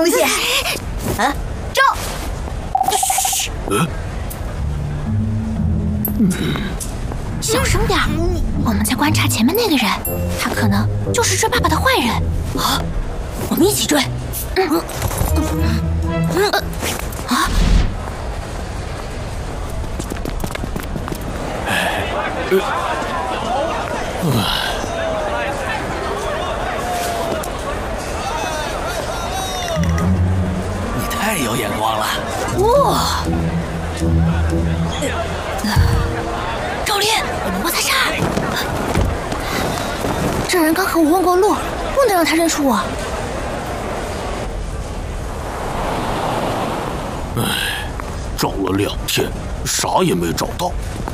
西？啊，招！ 嘘。 小声点儿，我们在观察前面那个人，他可能就是追爸爸的坏人。 啊，我们一起追。 你太有眼光了！ 哇！赵林， 我在这儿。这人刚和我问过路，不能让他认出我。 唉，找了2天，啥也没找到。